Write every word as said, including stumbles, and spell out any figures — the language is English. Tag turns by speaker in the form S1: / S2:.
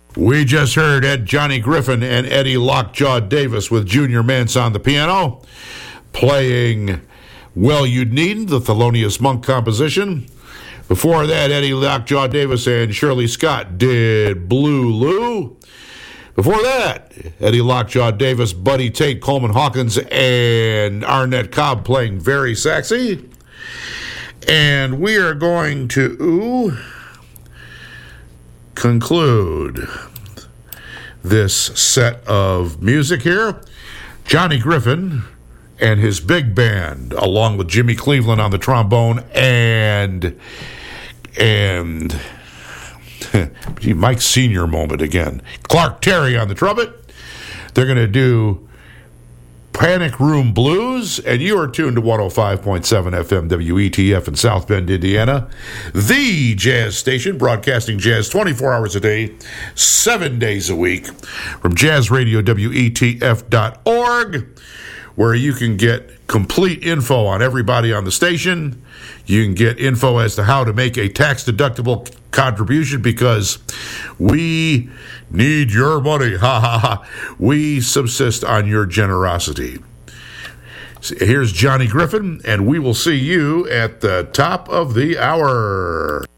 S1: We just heard Ed Johnny Griffin and Eddie Lockjaw Davis with Junior Mance on the piano, playing Well You Needn't, the Thelonious Monk composition. Before that, Eddie Lockjaw Davis and Shirley Scott did Blue Lou. Before that, Eddie Lockjaw Davis, Buddy Tate, Coleman Hawkins, and Arnett Cobb playing Very Sexy. And we are going to conclude this set of music here. Johnny Griffin and his big band, along with Jimmy Cleveland on the trombone and and Mike Senior moment again. Clark Terry on the trumpet. They're going to do Panic Room Blues, and you are tuned to one oh five point seven F M W E T F in South Bend, Indiana, the jazz station, broadcasting jazz twenty-four hours a day, seven days a week, from jazz radio W E T F dot org, where you can get complete info on everybody on the station. You can get info as to how to make a tax-deductible contribution, because we need your money. Ha ha ha. We subsist on your generosity. Here's Johnny Griffin, and we will see you at the top of the hour.